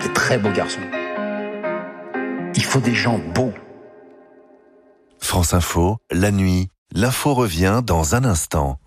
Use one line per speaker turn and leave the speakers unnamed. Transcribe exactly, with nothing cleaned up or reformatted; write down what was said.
des très beaux garçons. Il faut des gens beaux.
France Info, la nuit, l'info revient dans un instant.